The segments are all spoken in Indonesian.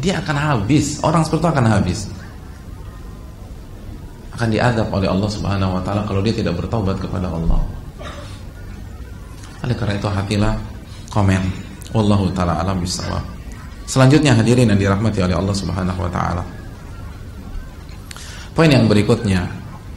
dia akan habis. Orang seperti itu akan habis, akan diazab oleh Allah Subhanahu wa taala kalau dia tidak bertaubat kepada Allah. Oleh karena itu hatilah komen. Wallahu taala alam bisawab. Selanjutnya hadirin yang dirahmati oleh Allah Subhanahu wa taala, poin yang berikutnya,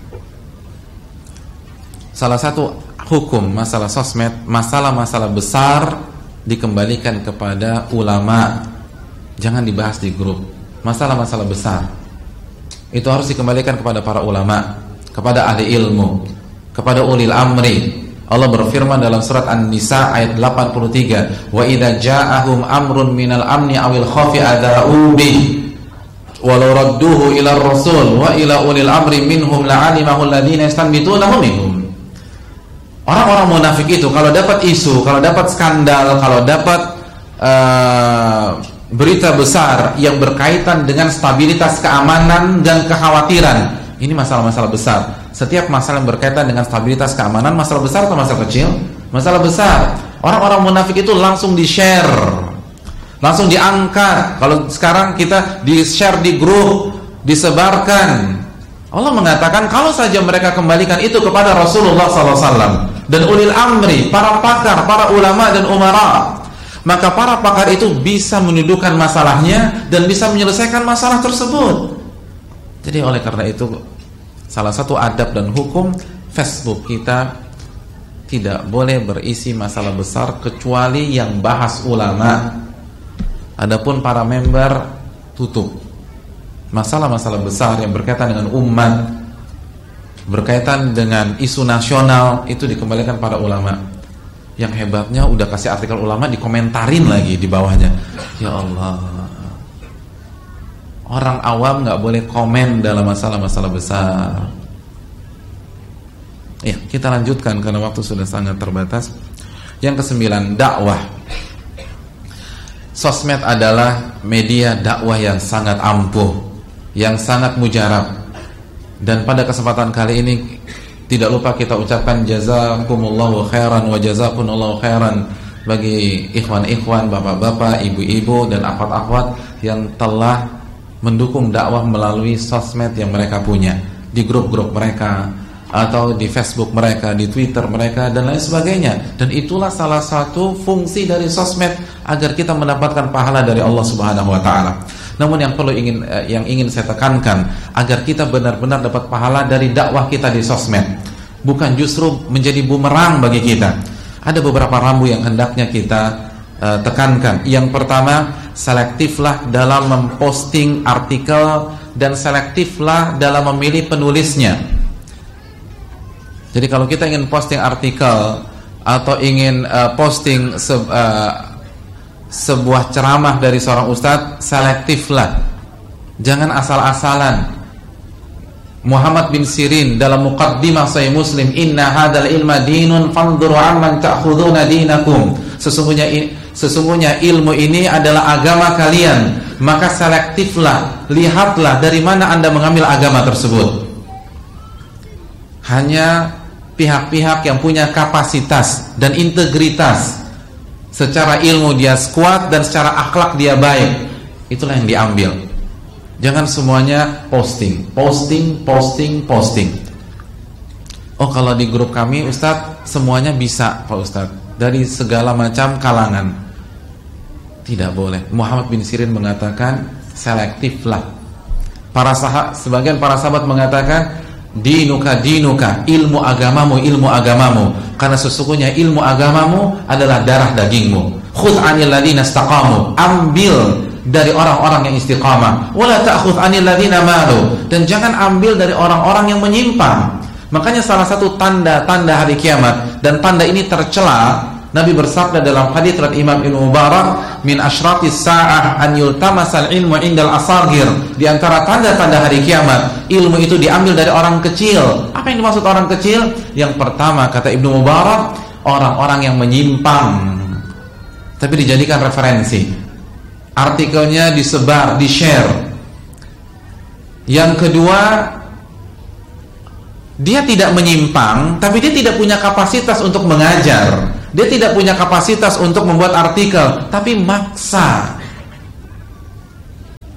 salah satu hukum masalah sosmed, masalah-masalah besar dikembalikan kepada ulama. Jangan dibahas di grup. Masalah-masalah besar itu harus dikembalikan kepada para ulama, kepada ahli ilmu, kepada ulil amri. Allah berfirman dalam surat An-Nisa ayat 83, wa idza ja'ahum amrun minal amni awil khawfi adza'u bi walau radduhu ila rasul wa ila ulil amri minhum la'alimahu alladhina yastanbitunahu minhum. Orang-orang munafik itu kalau dapat isu, kalau dapat skandal, kalau dapat berita besar yang berkaitan dengan stabilitas keamanan dan kekhawatiran, ini masalah-masalah besar. Setiap masalah yang berkaitan dengan stabilitas keamanan, masalah besar atau masalah kecil? Masalah besar. Orang-orang munafik itu langsung di-share, langsung diangkat. Kalau sekarang kita di-share di grup, disebarkan. Allah mengatakan kalau saja mereka kembalikan itu kepada Rasulullah SAW dan ulil amri, para pakar, para ulama dan umara, maka para pakar itu bisa mendudukan masalahnya dan bisa menyelesaikan masalah tersebut. Jadi oleh karena itu, salah satu adab dan hukum Facebook kita tidak boleh berisi masalah besar kecuali yang bahas ulama. Adapun para member tutup. Masalah-masalah besar yang berkaitan dengan umat, berkaitan dengan isu nasional, itu dikembalikan pada ulama. Yang hebatnya udah kasih artikel ulama, dikomentarin lagi di bawahnya. Ya Allah, orang awam nggak boleh komen dalam masalah-masalah besar. Ya, kita lanjutkan karena waktu sudah sangat terbatas. Yang ke-9, dakwah. Sosmed adalah media dakwah yang sangat ampuh, yang sangat mujarab. Dan pada kesempatan kali ini tidak lupa kita ucapkan jazakumullahu khairan wa jazakumullahu khairan bagi ikhwan-ikhwan, bapak-bapak, ibu-ibu dan akhwat-akhwat yang telah mendukung dakwah melalui sosmed yang mereka punya, di grup-grup mereka atau di Facebook mereka, di Twitter mereka dan lain sebagainya. Dan itulah salah satu fungsi dari sosmed, agar kita mendapatkan pahala dari Allah Subhanahu wa taala. Namun yang ingin saya tekankan, agar kita benar-benar dapat pahala dari dakwah kita di sosmed, bukan justru menjadi bumerang bagi kita. Ada beberapa rambu yang hendaknya kita tekankan. Yang pertama, selektiflah dalam memposting artikel dan selektiflah dalam memilih penulisnya. Jadi kalau kita ingin posting artikel atau ingin posting sebuah ceramah dari seorang ustadz, selektiflah. Jangan asal-asalan. Muhammad bin Sirin dalam Muqaddimah Sahih Muslim, inna hadzal ilma dinun fanzuru amman ta'khuduna dinakum. Sesungguhnya ilmu ini adalah agama kalian, maka selektiflah, lihatlah dari mana Anda mengambil agama tersebut. Hanya pihak-pihak yang punya kapasitas dan integritas, secara ilmu dia kuat dan secara akhlak dia baik, itulah yang diambil. Jangan semuanya posting. Oh, kalau di grup kami Ustadz semuanya bisa Pak Ustadz, dari segala macam kalangan. Tidak boleh. Muhammad bin Sirin mengatakan selektiflah. Sebagian para sahabat mengatakan dinuka, ilmu agamamu, karena sesungguhnya ilmu agamamu adalah darah dagingmu. Khudh 'anil ladzina istaqamu, ambil dari orang-orang yang istiqamah. Wala ta'khudh 'anil ladzina malu, dan jangan ambil dari orang-orang yang menyimpang. Makanya salah satu tanda-tanda hari kiamat, dan tanda ini tercela, Nabi bersabda dalam hadits riwayat Imam Ibnu Mubarak, min asyratis sa'ah an yultamasal ilmu indal asagir. Di antara tanda-tanda hari kiamat, ilmu itu diambil dari orang kecil. Apa yang dimaksud orang kecil? Yang pertama, kata Ibnu Mubarak, orang-orang yang menyimpang tapi dijadikan referensi, artikelnya disebar, di-share. Yang kedua, dia tidak menyimpang tapi dia tidak punya kapasitas untuk mengajar. Dia tidak punya kapasitas untuk membuat artikel, tapi maksa.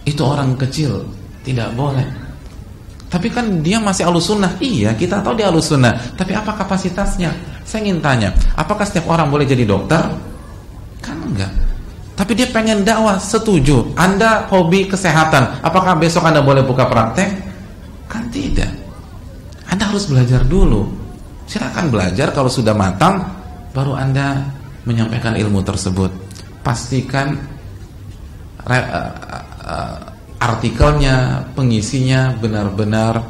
itu orang kecil, tidak boleh. Tapi kan dia masih ahlus sunnah. Iya, kita tahu dia ahlus sunnah. Tapi apa kapasitasnya? Saya ingin tanya, apakah setiap orang boleh jadi dokter? Kan enggak. Tapi dia pengen dakwah, setuju. Anda hobi kesehatan, apakah besok Anda boleh buka praktek? Kan tidak. Anda harus belajar dulu. Silakan belajar, kalau sudah matang baru Anda menyampaikan ilmu tersebut. Pastikan artikelnya, pengisinya benar-benar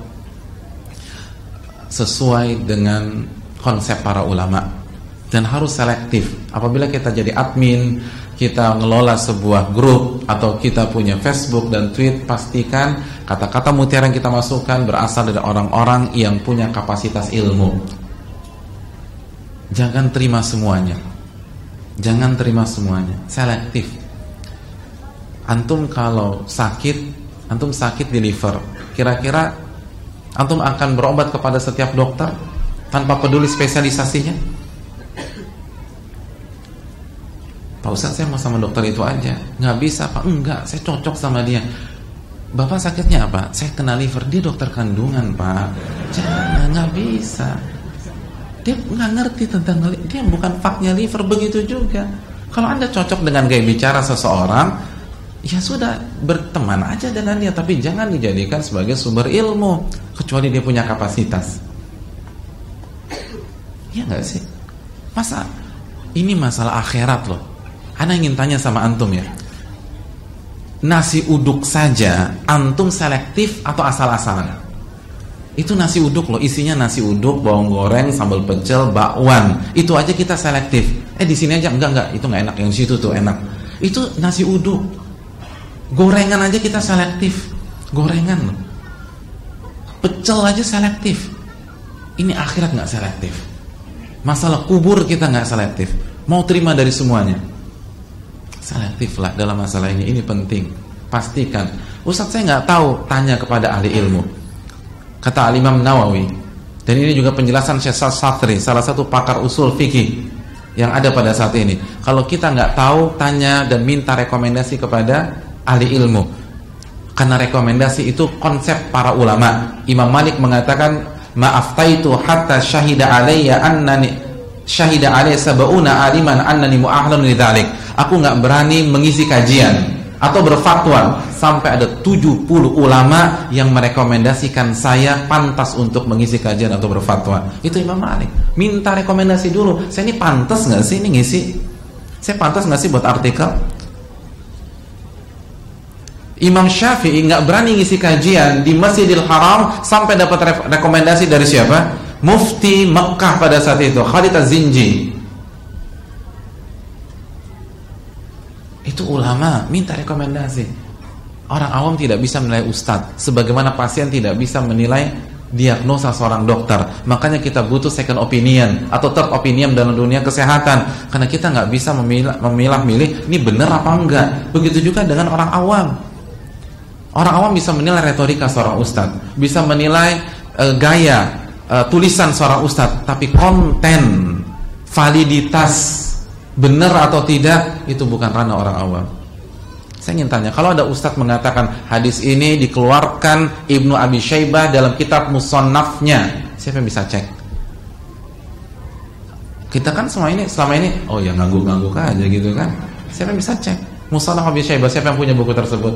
sesuai dengan konsep para ulama, dan harus selektif. Apabila kita jadi admin, kita ngelola sebuah grup atau kita punya Facebook dan tweet, pastikan kata-kata mutiara yang kita masukkan berasal dari orang-orang yang punya kapasitas ilmu. Jangan terima semuanya. Jangan terima semuanya. Selektif. Antum kalau sakit, antum sakit di liver, kira-kira antum akan berobat kepada setiap dokter tanpa peduli spesialisasinya? Pak Ustaz, saya mau sama dokter itu aja. Nggak bisa Pak. Enggak, saya cocok sama dia. Bapak sakitnya apa? Saya kena liver. Dia dokter kandungan Pak. Jangan, nggak bisa. Dia nggak ngerti tentang, dia bukan faknya liver. Begitu juga kalau Anda cocok dengan gaya bicara seseorang, ya sudah, berteman aja dengan dia, tapi jangan dijadikan sebagai sumber ilmu, kecuali dia punya kapasitas. Ya nggak sih? Masa ini masalah akhirat loh. Ana ingin tanya sama antum ya, nasi uduk saja antum selektif atau asal-asalan? Itu nasi uduk loh, isinya nasi uduk, bawang goreng, sambal pecel, bakwan. Itu aja kita selektif. Di sini aja enggak, itu nggak enak, yang situ tuh enak. Itu nasi uduk. Gorengan aja kita selektif. Gorengan loh. Pecel aja selektif. Ini akhirat nggak selektif. Masalah kubur kita nggak selektif. Mau terima dari semuanya. Selektif lah dalam masalah ini. Ini penting. Pastikan. Ustaz, saya nggak tahu, tanya kepada ahli ilmu. Kata Al-Imam Nawawi, dan ini juga penjelasan Syekh Satri, salah satu pakar usul fikih yang ada pada saat ini. Kalau kita nggak tahu, tanya dan minta rekomendasi kepada ahli ilmu, karena rekomendasi itu konsep para ulama. Imam Malik mengatakan, ma'aftaitu hatta syahida alayya annani syahida alayya sab'una aliman annani mu'ahlun lidzalik. Aku nggak berani mengisi kajian atau berfatwa sampai ada 70 ulama yang merekomendasikan saya pantas untuk mengisi kajian atau berfatwa. Itu Imam Malik. Minta rekomendasi dulu. Saya ini pantas nggak sih ini ngisi? Saya pantas nggak sih buat artikel? Imam Syafi'i nggak berani ngisi kajian di Masjidil Haram sampai dapat rekomendasi dari siapa? Mufti Mekah pada saat itu, Khalid Az-Zinji. Itu ulama minta rekomendasi. Orang awam tidak bisa menilai ustadz, sebagaimana pasien tidak bisa menilai diagnosa seorang dokter. Makanya kita butuh second opinion atau third opinion dalam dunia kesehatan, karena kita nggak bisa memilah-milih ini benar apa enggak. Begitu juga dengan orang awam. Orang awam bisa menilai retorika seorang ustadz, bisa menilai gaya tulisan seorang ustadz, tapi konten, validitas, benar atau tidak, itu bukan ranah orang awam. Saya ingin tanya, kalau ada ustadz mengatakan hadis ini dikeluarkan Ibnu Abi Syaibah dalam kitab Musannafnya, siapa yang bisa cek? Kita kan selama ini, oh ya ngangguk-ngangguk aja gitu kan. Siapa yang bisa cek? Musannaf Abi Syaibah, siapa yang punya buku tersebut?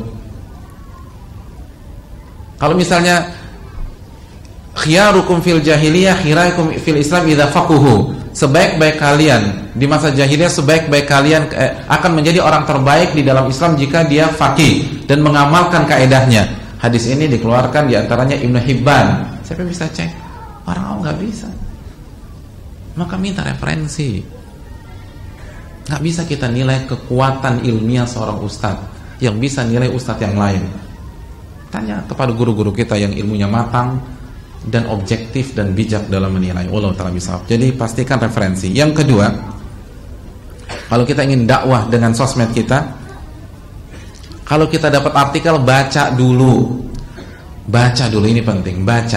Kalau misalnya khiyarukum fil jahiliyah khirakum fil Islam idza faquhu, sebaik-baik kalian di masa jahiliyah, sebaik-baik kalian akan menjadi orang terbaik di dalam Islam jika dia faqih dan mengamalkan kaedahnya. Hadis ini dikeluarkan diantaranya Ibnu Hibban. Siapa yang bisa cek? Orang awam nggak bisa. Maka minta referensi. Nggak bisa kita nilai kekuatan ilmiah seorang ustadz yang bisa nilai ustadz yang lain. Tanya kepada guru-guru kita yang ilmunya matang dan objektif dan bijak dalam menilai. Wallahu ta'ala bisawab. Jadi pastikan referensi. Yang kedua, kalau kita ingin dakwah dengan sosmed kita, kalau kita dapat artikel, baca dulu. Baca dulu, ini penting, baca.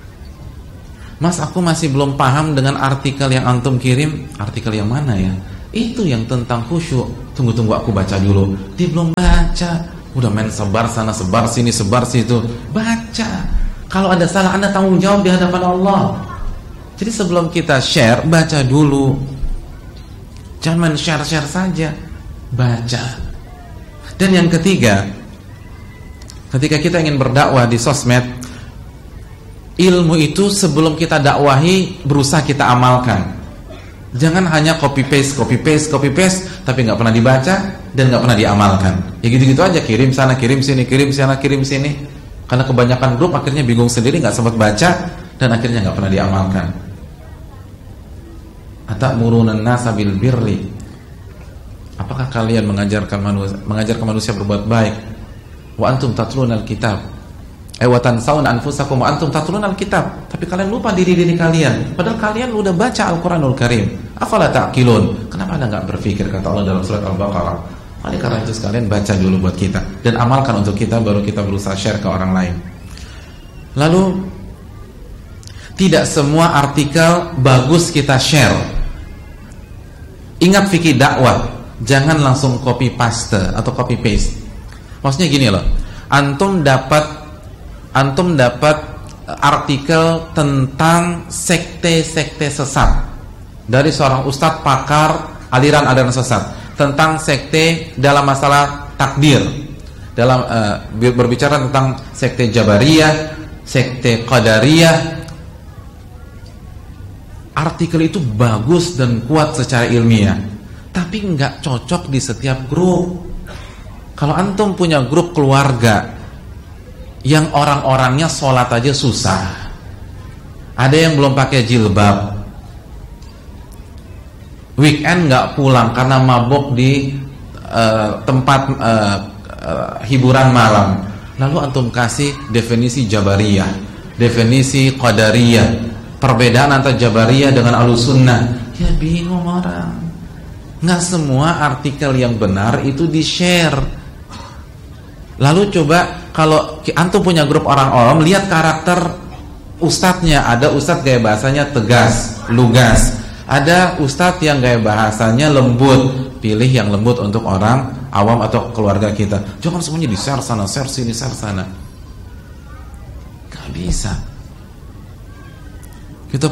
Mas, aku masih belum paham dengan artikel yang antum kirim. Artikel yang mana ya? Itu yang tentang khusyuk. Tunggu aku baca dulu. Dia belum baca, udah main sebar sana, sebar sini, sebar situ. Baca. Kalau ada salah, Anda tanggung jawab di hadapan Allah. Jadi sebelum kita share, baca dulu. Jangan main share-share saja. Baca. Dan yang ketiga, ketika kita ingin berdakwah di sosmed, ilmu itu sebelum kita dakwahi berusaha kita amalkan. Jangan hanya copy paste, tapi nggak pernah dibaca dan nggak pernah diamalkan. Ya gitu-gitu aja, kirim sana, kirim sini, kirim sana, kirim sini. Karena kebanyakan grup akhirnya bingung sendiri, nggak sempat baca dan akhirnya nggak pernah diamalkan. Atamuruna an-nasa bil birri. Apakah kalian mengajarkan manusia berbuat baik? Wa antum tatlunal kitab. Wa tansawna anfusakum wa antum tatlunal kitab. Tapi kalian lupa diri kalian. Padahal kalian udah baca Al-Qur'anul Karim. Afala ta'qilun? Kenapa Anda enggak berpikir, kata Allah dalam surat Al-Baqarah. Oleh karena itu sekalian baca dulu buat kita dan amalkan untuk kita, baru kita berusaha share ke orang lain. Lalu tidak semua artikel bagus kita share. Ingat fikih dakwah, jangan langsung copy paste atau copy paste. Maksudnya gini loh, antum dapat artikel tentang sekte-sekte sesat dari seorang ustadz pakar aliran-aliran sesat, tentang sekte dalam masalah takdir, dalam berbicara tentang sekte Jabariyah, sekte Qadariyah. Artikel itu bagus dan kuat secara ilmiah, tapi nggak cocok di setiap grup. Kalau antum punya grup keluarga yang orang-orangnya sholat aja susah, ada yang belum pakai jilbab, weekend nggak pulang karena mabok di tempat hiburan malam, lalu antum kasih definisi Jabariyah, definisi Qadariyah, perbedaan antara Jabariyah dengan Ahlussunnah, ya bingung orang. Nggak semua artikel yang benar itu di-share. Lalu coba kalau antum punya grup orang awam, lihat karakter ustadznya. Ada ustadz gaya bahasanya tegas, lugas. Ada ustadz yang gaya bahasanya lembut. Pilih yang lembut untuk orang awam atau keluarga kita. Jangan semuanya di-share sana, share sini, share sana. Gak bisa. Kita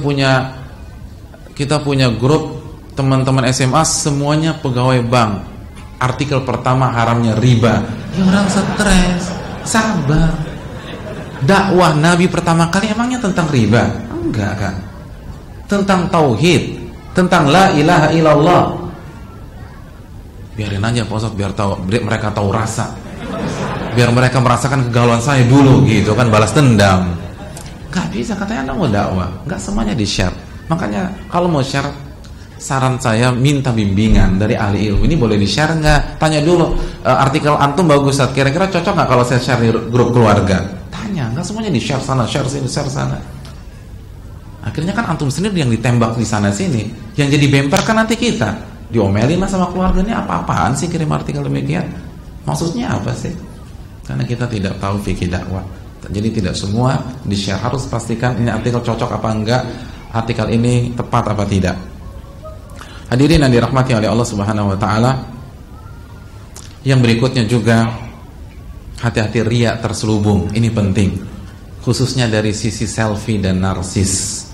punya grup teman-teman SMA, semuanya pegawai bank. Artikel pertama haramnya riba. Ya orang stres, sabar. Dakwah Nabi pertama kali emangnya tentang riba? Enggak kan. Tentang tauhid, tentang la ilaha illallah. Biarin aja Pak Ustadz, biar mereka tahu rasa. Biar mereka merasakan kegalauan saya dulu gitu kan, balas dendam. Gak bisa, katanya Anda mau dakwah, gak semuanya di-share. Makanya kalau mau share, saran saya minta bimbingan dari ahli ilmu. Ini boleh di-share nggak? Tanya dulu, artikel antum bagus, kira-kira cocok nggak kalau saya share di grup keluarga? Tanya, nggak semuanya di-share sana, share sini, share sana. Akhirnya kan antum sendiri yang ditembak di sana sini, yang jadi bemper kan nanti kita diomelin lah sama keluarganya. Apa-apaan sih kirim artikel demikian? Maksudnya apa sih? Karena kita tidak tahu fikih dakwah. Jadi tidak semua di-share, harus pastikan ini artikel cocok apa enggak, artikel ini tepat apa tidak. Hadirin yang dirahmati oleh Allah Subhanahu wa taala, yang berikutnya juga hati-hati riya terselubung. Ini penting, khususnya dari sisi selfie dan narsis.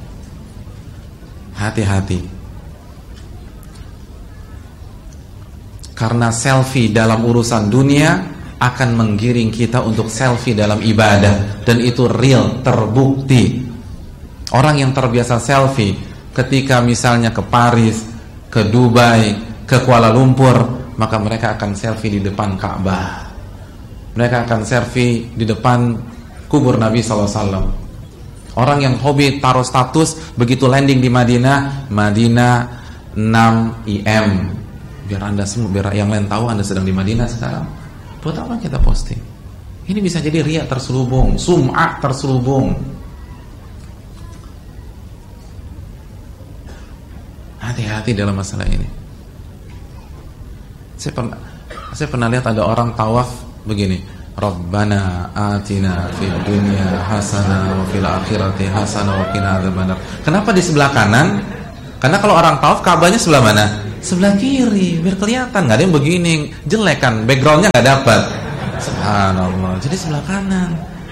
Hati-hati. Karena selfie dalam urusan dunia akan menggiring kita untuk selfie dalam ibadah, dan itu real, terbukti. Orang yang terbiasa selfie ketika misalnya ke Paris, ke Dubai, ke Kuala Lumpur, maka mereka akan selfie di depan Ka'bah. Mereka akan selfie di depan kubur Nabi SAW. Orang yang hobi taruh status, begitu landing di Madinah 6 IM. Biar Anda semua, biar yang lain tahu Anda sedang di Madinah sekarang. Buat apa kita posting? Ini bisa jadi riya terselubung, sum'ah terselubung. Hati-hati dalam masalah ini. Saya pernah lihat ada orang tawaf begini, Rabbana atina fid dunya hasanah wa fil akhirati hasanah wa qina adzabannar. Kenapa di sebelah kanan? Karena kalau orang tawaf Ka'bahnya sebelah mana? Sebelah kiri, biar kelihatan. Nggak ada yang begini, jelek kan, backgroundnya nggak dapat. Subhanallah. Jadi sebelah kanan.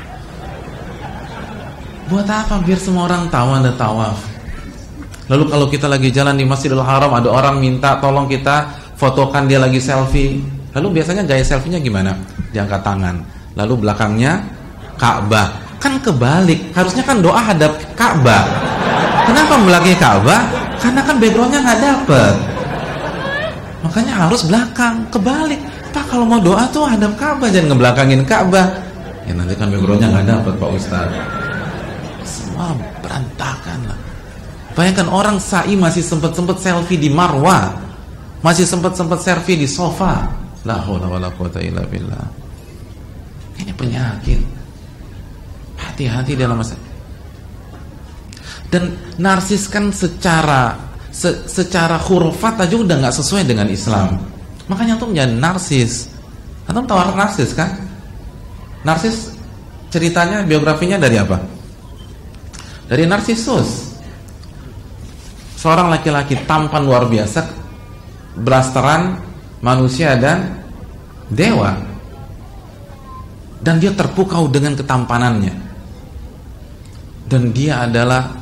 Buat apa? Biar semua orang tahu Anda tawaf. Lalu kalau kita lagi jalan di Masjidil Haram, ada orang minta tolong kita fotokan dia lagi selfie. Lalu biasanya gaya selfie-nya gimana? Diangkat tangan. Lalu belakangnya Ka'bah. Kan kebalik. Harusnya kan doa hadap Ka'bah. Kenapa belakangnya Ka'bah? Karena kan backgroundnya nggak dapet. Makanya harus belakang. Kebalik. Pak, kalau mau doa tuh hadap Ka'bah, jangan ngebelakangin Ka'bah. Ya nanti kan backgroundnya nggak dapet, Pak Ustaz. Semua berantakan lah. Bayangkan orang sa'i masih sempat-sempat selfie di Marwah, masih sempat-sempat selfie di sofa. La haula wala quwata illa billah. Ini penyakit. Hati-hati dalam masalah. Dan narsis kan secara hurufat aja udah nggak sesuai dengan Islam. Makanya antum jangan narsis. Antum tahu orang narsis kan? Narsis ceritanya, biografinya dari apa? Dari Narsisus. Seorang laki-laki tampan luar biasa, blasteran manusia dan dewa. Dan dia terpukau dengan ketampanannya. Dan dia adalah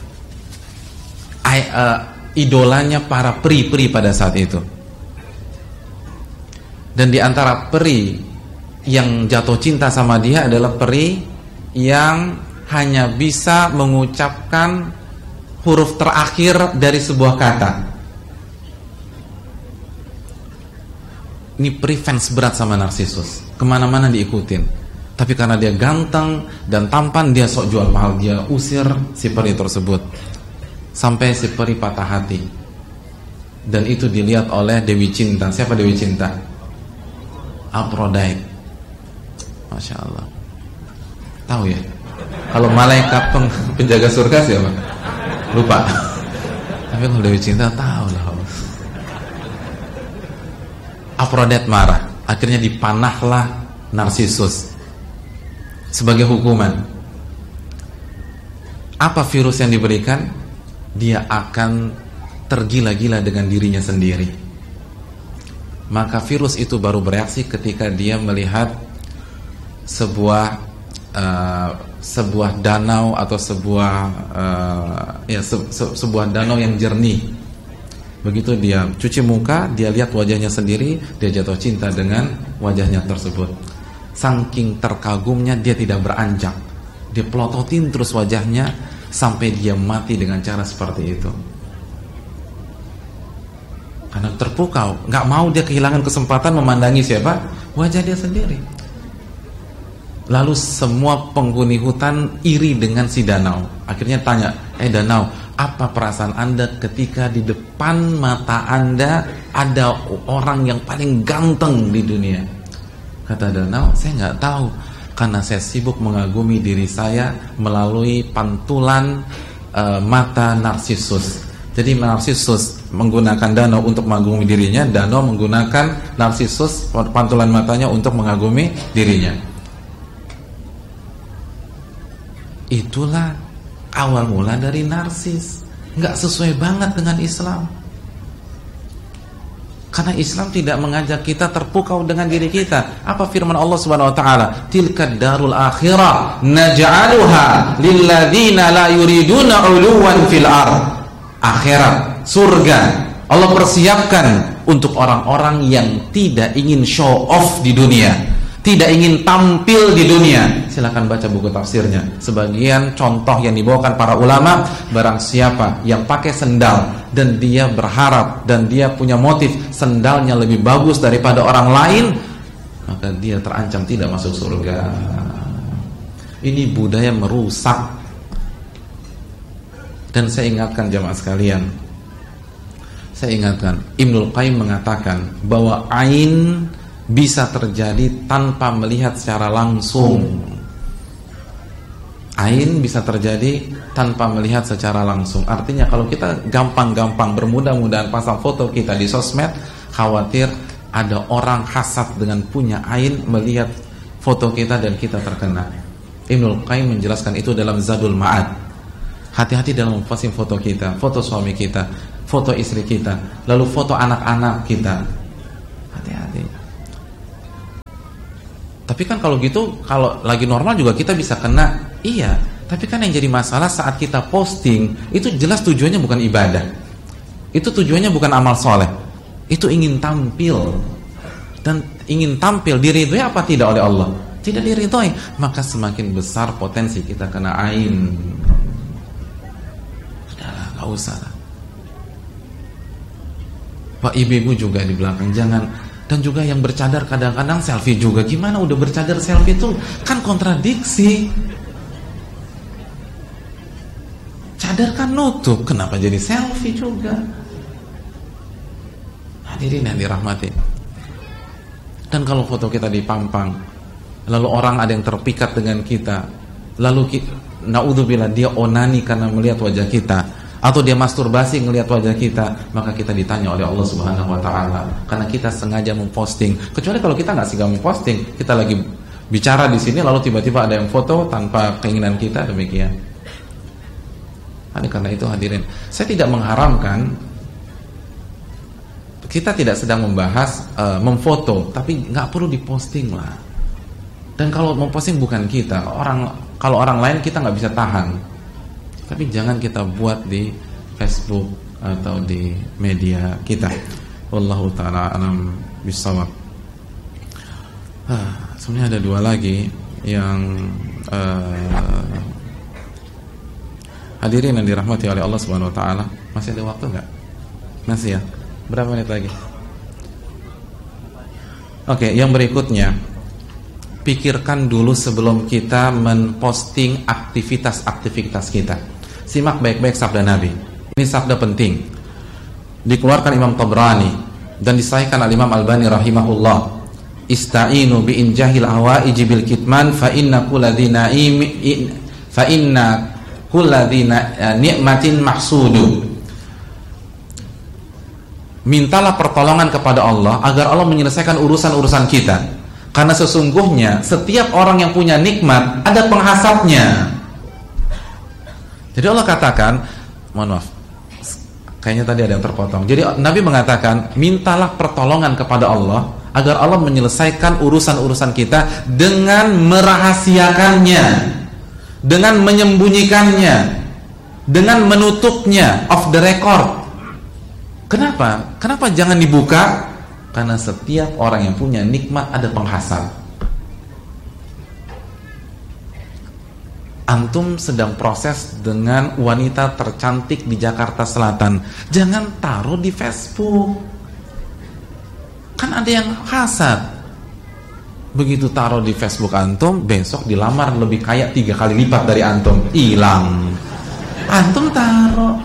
idolanya para peri-peri pada saat itu. Dan di antara peri yang jatuh cinta sama dia adalah peri yang hanya bisa mengucapkan huruf terakhir dari sebuah kata. Ini peri fans berat sama Narsisus, kemana-mana diikutin. Tapi karena dia ganteng dan tampan, dia sok jual mahal. Dia usir si peri tersebut sampai si peri patah hati. Dan itu dilihat oleh Dewi Cinta. Siapa Dewi Cinta? Aphrodite. Masya Allah. Tahu ya? Kalau malaikat penjaga surga siapa? Lupa. Tapi kalau Dewi Cinta tahu lah. Aphrodite marah. Akhirnya dipanahlah Narsisus sebagai hukuman. Apa virus yang diberikan? Dia akan tergila-gila dengan dirinya sendiri. Maka virus itu baru bereaksi ketika dia melihat sebuah danau atau sebuah danau yang jernih. Begitu dia cuci muka, dia lihat wajahnya sendiri, dia jatuh cinta dengan wajahnya tersebut. Saking terkagumnya dia tidak beranjak, dia pelototin terus wajahnya sampai dia mati dengan cara seperti itu. Karena terpukau, nggak mau dia kehilangan kesempatan memandangi siapa? Wajah dia sendiri. Lalu semua penghuni hutan iri dengan si danau. Akhirnya tanya, danau, apa perasaan Anda ketika di depan mata Anda ada orang yang paling ganteng di dunia? Kata danau, saya nggak tahu, karena saya sibuk mengagumi diri saya melalui pantulan mata Narsisus. Jadi Narsisus menggunakan danau untuk mengagumi dirinya, danau menggunakan Narsisus pantulan matanya untuk mengagumi dirinya. Itulah awal mula dari narsis. Nggak sesuai banget dengan Islam. Karena Islam tidak mengajak kita terpukau dengan diri kita. Apa firman Allah Subhanahu wa taala? Tilkad darul akhirah naj'aluha lilladzina la yuriduna 'uluwan fil ard. Akhirat, surga, Allah persiapkan untuk orang-orang yang tidak ingin show off di dunia, tidak ingin tampil di dunia. Silakan baca buku tafsirnya. Sebagian contoh yang dibawakan para ulama, barang siapa yang pakai sendal dan dia berharap dan dia punya motif sendalnya lebih bagus daripada orang lain, maka dia terancam tidak masuk surga. Ini budaya merusak. Dan saya ingatkan jamaah sekalian, saya ingatkan, Ibnul Qayyim mengatakan bahwa ain bisa terjadi tanpa melihat secara langsung. Ain bisa terjadi tanpa melihat secara langsung. Artinya kalau kita gampang-gampang bermudah-mudahan pasang foto kita di sosmed, khawatir ada orang hasad dengan punya ain melihat foto kita dan kita terkena. Ibnul Qayyim menjelaskan itu dalam Zadul Ma'ad. Hati-hati dalam memposting foto kita, foto suami kita, foto istri kita, lalu foto anak-anak kita. Hati-hati. Tapi kan kalau gitu, kalau lagi normal juga kita bisa kena. Iya, tapi kan yang jadi masalah saat kita posting, itu jelas tujuannya bukan ibadah. Itu tujuannya bukan amal soleh. Itu ingin tampil. Dan ingin tampil, diridhoi apa tidak oleh Allah? Tidak diridhoi. Maka semakin besar potensi kita kena ain. Sudahlah, gak usah. Pak, ibu-ibu juga di belakang, jangan. Dan juga yang bercadar kadang-kadang selfie juga. Gimana udah bercadar selfie itu kan kontradiksi. Cadar kan nutup, kenapa jadi selfie juga? Hadirin yang dirahmati. Dan kalau foto kita dipampang, lalu orang ada yang terpikat dengan kita, lalu naudzubillah dia onani karena melihat wajah kita, atau dia masturbasi melihat wajah kita, maka kita ditanya oleh Allah Subhanahu wa taala karena kita sengaja memposting. Kecuali kalau kita nggak sengaja memposting, kita lagi bicara di sini lalu tiba-tiba ada yang foto tanpa keinginan kita, demikian. Karena itu hadirin, saya tidak mengharamkan, kita tidak sedang membahas memfoto, tapi nggak perlu diposting lah. Dan kalau memposting bukan kita, kalau orang lain kita nggak bisa tahan. Tapi jangan kita buat di Facebook atau di media kita. Wallahu ta'ala a'lam bishawab. Sebenarnya ada dua lagi yang hadirin yang dirahmati oleh Allah Subhanahu wa taala. Masih ada waktu enggak? Masih ya? Berapa menit lagi? Oke, yang berikutnya, pikirkan dulu sebelum kita memposting aktivitas-aktivitas kita. Simak baik-baik sabda Nabi. Ini sabda penting. Dikeluarkan Imam Tabrani dan disahihkan al-Imam Albani rahimahullah. Ista'inu bi injahil hawaiji bil kitman fa inna kulladina ni'matin mahsudu. Mintalah pertolongan kepada Allah agar Allah menyelesaikan urusan-urusan kita. Karena sesungguhnya setiap orang yang punya nikmat ada penghasadnya. Jadi Allah katakan, mohon maaf, kayaknya tadi ada yang terpotong. Jadi Nabi mengatakan, mintalah pertolongan kepada Allah agar Allah menyelesaikan urusan-urusan kita dengan merahasiakannya, dengan menyembunyikannya, dengan menutupnya off the record. Kenapa? Kenapa jangan dibuka? Karena setiap orang yang punya nikmat ada penghasad. Antum sedang proses dengan wanita tercantik di Jakarta Selatan, jangan taruh di Facebook. Kan ada yang hasad. Begitu taruh di Facebook antum, besok dilamar lebih kaya 3 kali lipat dari antum, hilang. Antum taruh.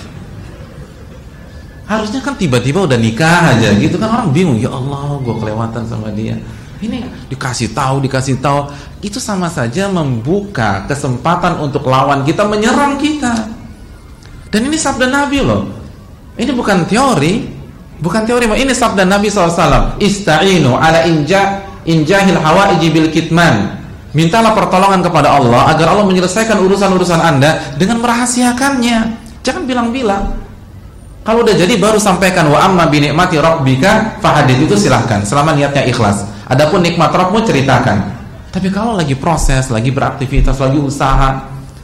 Harusnya kan tiba-tiba udah nikah aja gitu kan, orang bingung, ya Allah gue kelewatan sama dia. Ini dikasih tahu, itu sama saja membuka kesempatan untuk lawan kita menyerang kita. Dan ini sabda Nabi loh. Ini bukan teori, ini sabda Nabi SAW. Ista'inu ala injahil hawaiji bil kitman. Mintalah pertolongan kepada Allah agar Allah menyelesaikan urusan-urusan Anda dengan merahasiakannya. Jangan bilang-bilang. Kalau udah jadi baru sampaikan, wa amma bi ni'mati rabbika fahadits, itu silahkan selama niatnya ikhlas. Adapun nikmat Rabbmu ceritakan. Tapi kalau lagi proses, lagi beraktivitas, lagi usaha,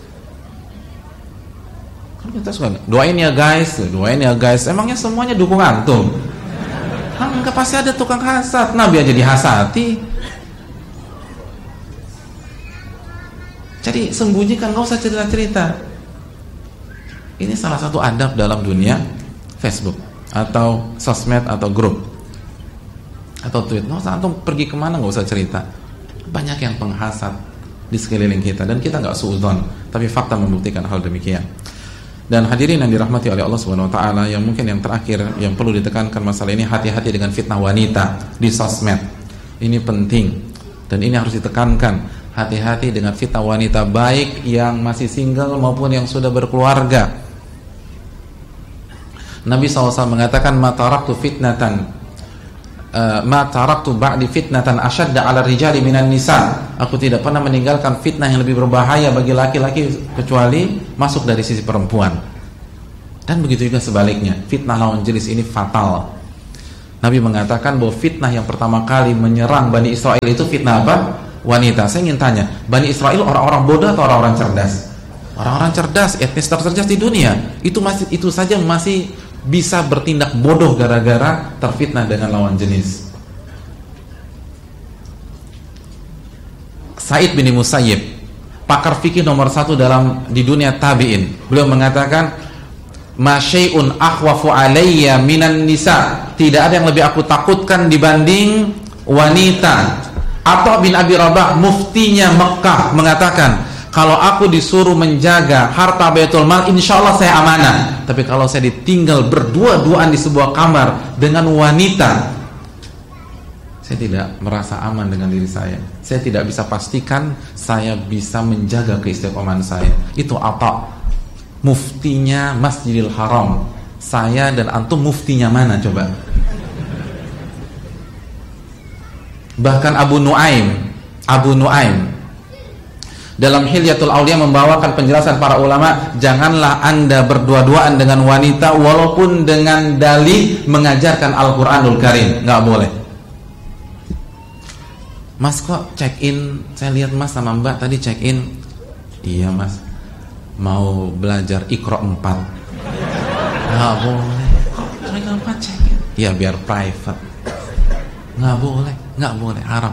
kan kita suka doain ya guys. Emangnya semuanya dukung antum? Enggak, pasti ada tukang hasad. Nabi aja dihasati. Jadi sembunyikan, nggak usah cerita-cerita. Ini salah satu adab dalam dunia Facebook atau sosmed atau grup atau tweet. Nggak usah antum pergi kemana, nggak usah cerita. Banyak yang penghasad di sekeliling kita dan kita nggak suudzon, tapi fakta membuktikan hal demikian. Dan hadirin yang dirahmati oleh Allah Subhanahu wa taala, yang mungkin yang terakhir yang perlu ditekankan masalah ini, hati-hati dengan fitnah wanita di sosmed. Ini penting dan ini harus ditekankan. Hati-hati dengan fitnah wanita, baik yang masih single maupun yang sudah berkeluarga. Nabi SAW mengatakan, ma taraktu ba'di fitnatan asyadda 'ala rijali minan nisa. Aku tidak pernah meninggalkan fitnah yang lebih berbahaya bagi laki-laki kecuali masuk dari sisi perempuan. Dan begitu juga sebaliknya, fitnah lawan jenis ini fatal. Nabi mengatakan bahwa fitnah yang pertama kali menyerang Bani Israel itu fitnah apa? Wanita. Saya ingin tanya, Bani Israel orang-orang bodoh atau orang-orang cerdas? Orang-orang cerdas, etnis tercerdas di dunia. Itu saja masih bisa bertindak bodoh gara-gara terfitnah dengan lawan jenis. Sa'id bin Musayyib, pakar fikih nomor 1 di dunia tabi'in, beliau mengatakan, "Ma syai'un akhwafu alayya minan nisa." Tidak ada yang lebih aku takutkan dibanding wanita. Atha bin Abi Rabah, muftinya Mekah, mengatakan, kalau aku disuruh menjaga harta Baitul Mal, insyaallah saya amanah. Tapi kalau saya ditinggal berdua-duaan di sebuah kamar dengan wanita, saya tidak merasa aman dengan diri saya. Saya tidak bisa pastikan saya bisa menjaga keistiqomahan saya. Itu Atha, muftinya Masjidil Haram. Saya dan antum muftinya mana coba? Bahkan Abu Nuaim dalam Hilyatul Auliya membawakan penjelasan para ulama, janganlah Anda berdua-duaan dengan wanita walaupun dengan dalih mengajarkan Al-Qur'anul Karim, nggak boleh. Mas kok check in, saya lihat Mas sama Mbak tadi check in. Iya Mas, mau belajar Iqra 4. Nggak boleh. Kok Iqra 4 check in? Ya biar private. Nggak boleh, haram.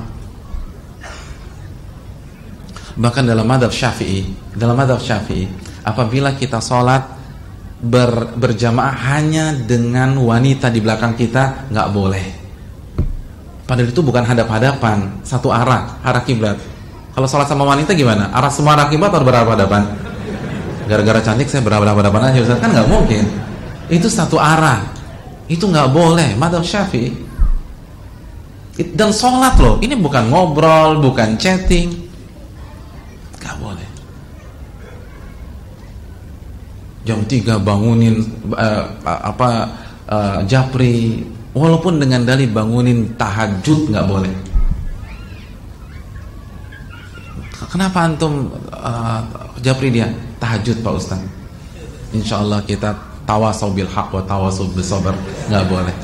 Bahkan dalam madhab Syafi'i, apabila kita sholat berjamaah hanya dengan wanita di belakang kita, nggak boleh. Padahal itu bukan hadap-hadapan, satu arah kiblat. Kalau sholat sama wanita gimana? Arah semua arah kiblat atau berhadapan? Gara-gara cantik saya berhadapan aja, Ustaz. Kan nggak mungkin. Itu satu arah, itu nggak boleh. Madhab Syafi'i. Dan sholat loh, ini bukan ngobrol, bukan chatting, gak boleh. Jam 3 bangunin japri, walaupun dengan dalih bangunin tahajud, gak boleh. Kenapa antum japri dia? Tahajud Pak Ustaz. Insyaallah kita tawasau bil haq wa tawasau bis sabr. Gak boleh.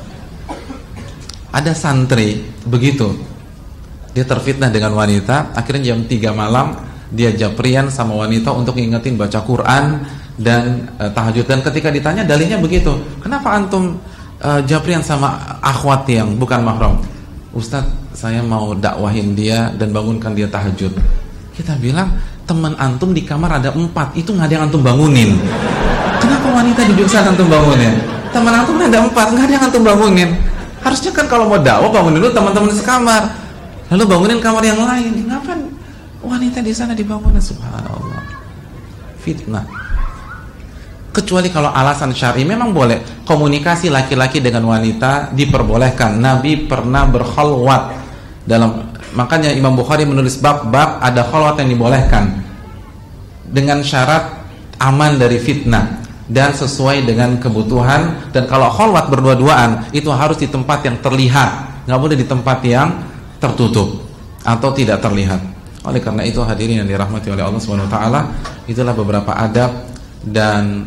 Ada santri begitu, dia terfitnah dengan wanita, akhirnya jam 3 malam dia japrian sama wanita untuk ngingetin baca Quran dan tahajud. Dan ketika ditanya dalihnya begitu, kenapa antum japrian sama akhwat yang bukan mahram? Ustadz, saya mau dakwahin dia dan bangunkan dia tahajud. Kita bilang, teman antum di kamar ada 4, itu nggak ada yang antum bangunin. Kenapa wanita duduk saat antum bangunin? Teman antum ada 4, nggak ada yang antum bangunin. Harusnya kan kalau mau dakwah bangunin dulu teman-teman sekamar, lalu bangunin kamar yang lain. Kenapa wanita di sana dibangunin? Subhanallah, fitnah. Kecuali kalau alasan syar'i memang boleh. Komunikasi laki-laki dengan wanita diperbolehkan. Nabi pernah berkhalwat makanya Imam Bukhari menulis bab ada khalwat yang dibolehkan dengan syarat aman dari fitnah dan sesuai dengan kebutuhan. Dan kalau khalwat berdua-duaan itu harus di tempat yang terlihat, nggak boleh di tempat yang tertutup atau tidak terlihat. Oleh karena itu hadirin yang dirahmati oleh Allah Subhanahu wa taala, itulah beberapa adab dan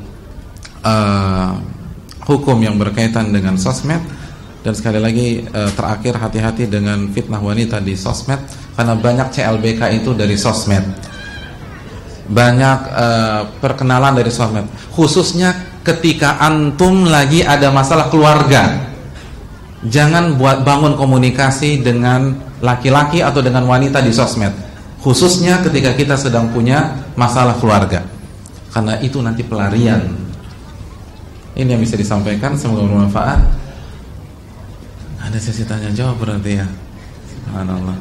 hukum yang berkaitan dengan sosmed. Dan sekali lagi terakhir, hati-hati dengan fitnah wanita di sosmed, karena banyak CLBK itu dari sosmed. Banyak perkenalan dari sosmed, khususnya ketika antum lagi ada masalah keluarga. Jangan bangun komunikasi dengan laki-laki atau dengan wanita di sosmed, khususnya ketika kita sedang punya masalah keluarga, karena itu nanti pelarian. Ini yang bisa disampaikan, semoga bermanfaat. Ada sesi tanya jawab berarti ya. Subhanallah.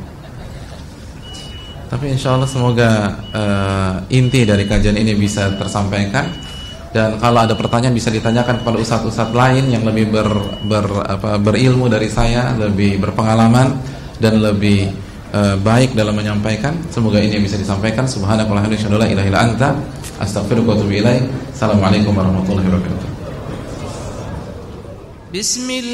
Tapi insya Allah semoga inti dari kajian ini bisa tersampaikan. Dan kalau ada pertanyaan bisa ditanyakan kepada ustadz-ustadz lain yang lebih berilmu dari saya, lebih berpengalaman dan lebih baik dalam menyampaikan. Semoga ini bisa disampaikan. Subhanakallahumma la ilaha illa anta astaghfiruka wa atubu ilaik. Assalamualaikum warahmatullahi wabarakatuh. Bismillah.